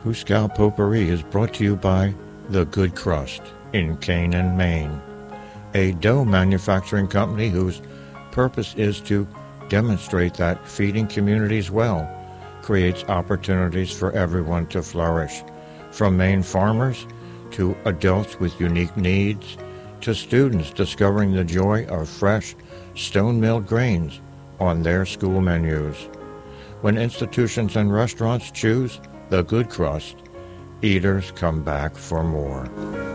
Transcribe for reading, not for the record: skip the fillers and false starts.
Hooskow Potpourri is brought to you by The Good Crust in Canaan, Maine, a dough manufacturing company whose purpose is to demonstrate that feeding communities well creates opportunities for everyone to flourish, from Maine farmers to adults with unique needs to students discovering the joy of fresh, stone-milled grains on their school menus. When institutions and restaurants choose The Good Crust, eaters come back for more.